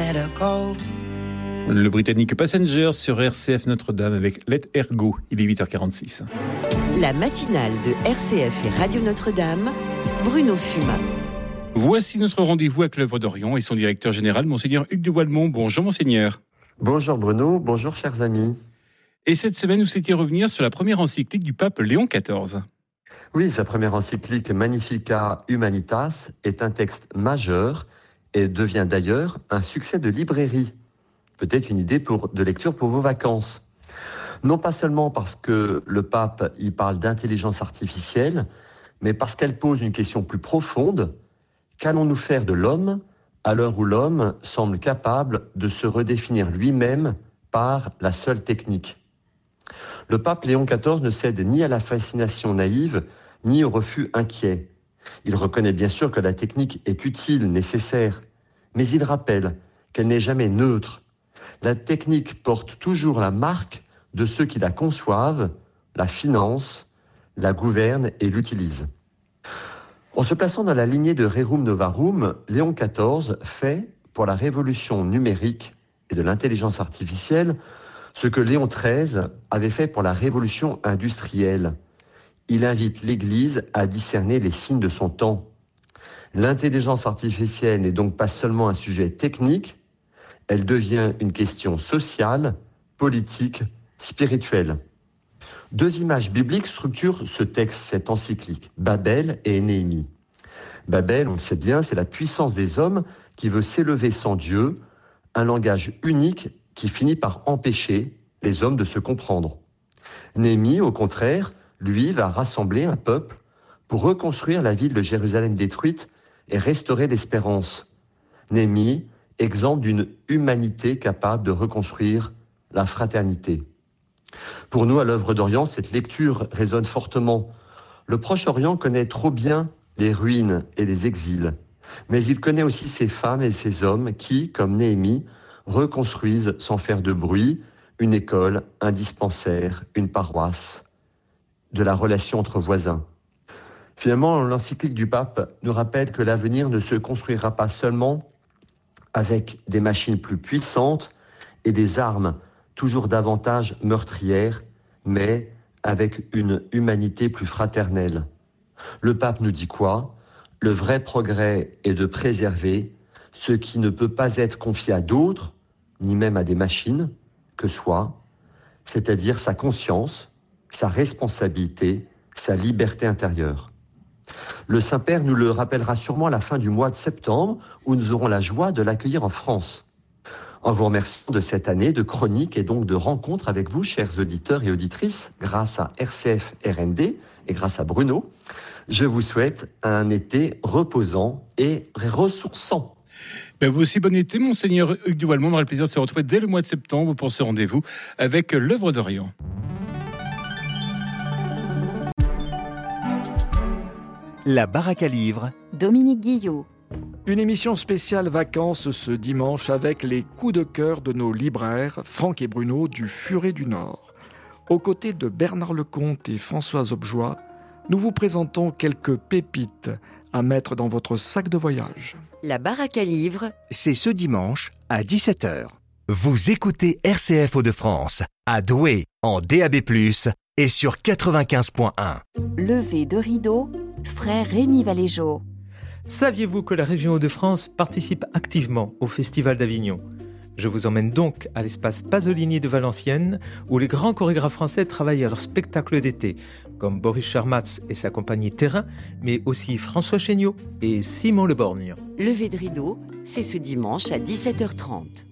better go. Le Britannique Passenger sur RCF Notre-Dame avec Let Her Go. Il est 8h46. La matinale de RCF et Radio Notre-Dame, Bruno Fumat. Voici notre rendez-vous avec l'œuvre d'Orient et son directeur général, Monseigneur Hugues de Wallemont. Bonjour Monseigneur. Bonjour Bruno, bonjour chers amis. Et cette semaine, vous souhaitiez revenir sur la première encyclique du pape Léon XIV. Oui, sa première encyclique Magnificat Humanitas est un texte majeur et devient d'ailleurs un succès de librairie. Peut-être une idée de lecture pour vos vacances. Non pas seulement parce que le pape y parle d'intelligence artificielle, mais parce qu'elle pose une question plus profonde. Qu'allons-nous faire de l'homme à l'heure où l'homme semble capable de se redéfinir lui-même par la seule technique ? Le pape Léon XIV ne cède ni à la fascination naïve, ni au refus inquiet. Il reconnaît bien sûr que la technique est utile, nécessaire, mais il rappelle qu'elle n'est jamais neutre. La technique porte toujours la marque de ceux qui la conçoivent, la financent, la gouvernent et l'utilisent. En se plaçant dans la lignée de Rerum Novarum, Léon XIV fait, pour la révolution numérique et de l'intelligence artificielle, ce que Léon XIII avait fait pour la révolution industrielle. Il invite l'Église à discerner les signes de son temps. L'intelligence artificielle n'est donc pas seulement un sujet technique, elle devient une question sociale, politique, spirituelle. Deux images bibliques structurent ce texte, cette encyclique, Babel et Néhémie. Babel, on le sait bien, c'est la puissance des hommes qui veut s'élever sans Dieu, un langage unique qui finit par empêcher les hommes de se comprendre. Néhémie, au contraire, lui, va rassembler un peuple pour reconstruire la ville de Jérusalem détruite et restaurer l'espérance. Néhémie, exemple d'une humanité capable de reconstruire la fraternité. Pour nous, à l'œuvre d'Orient, cette lecture résonne fortement. Le Proche-Orient connaît trop bien les ruines et les exils, mais il connaît aussi ces femmes et ces hommes qui, comme Néhémie, reconstruisent sans faire de bruit une école, un dispensaire, une paroisse, de la relation entre voisins. Finalement, l'encyclique du pape nous rappelle que l'avenir ne se construira pas seulement avec des machines plus puissantes et des armes toujours davantage meurtrières, mais avec une humanité plus fraternelle. Le pape nous dit quoi ? Le vrai progrès est de préserver ce qui ne peut pas être confié à d'autres, ni même à des machines, que soi, c'est-à-dire sa conscience, sa responsabilité, sa liberté intérieure. Le Saint-Père nous le rappellera sûrement à la fin du mois de septembre, où nous aurons la joie de l'accueillir en France. En vous remerciant de cette année de chronique et donc de rencontres avec vous, chers auditeurs et auditrices, grâce à RCF RND et grâce à Bruno, je vous souhaite un été reposant et ressourçant. Vous aussi, bon été, Monseigneur Hugues de Wallemont. On aura le plaisir de se retrouver dès le mois de septembre pour ce rendez-vous avec l'œuvre d'Orient. La baraque à livres. Dominique Guillot. Une émission spéciale vacances ce dimanche avec les coups de cœur de nos libraires, Franck et Bruno du Furet du Nord. Aux côtés de Bernard Lecomte et Françoise Objoie, nous vous présentons quelques pépites à mettre dans votre sac de voyage. La baraque à livres, C'est ce dimanche à 17h. Vous écoutez RCF Hauts-de-France à Douai en DAB+, et sur 95.1. Levé de rideau, frère Rémi Valéjo. Saviez-vous que la région Hauts-de-France participe activement au Festival d'Avignon ? Je vous emmène donc à l'espace Pasolini de Valenciennes, où les grands chorégraphes français travaillent à leur spectacle d'été, comme Boris Charmatz et sa compagnie Terrain, mais aussi François Chéniaud et Simon Le Borgne. levé de rideau, c'est ce dimanche à 17h30.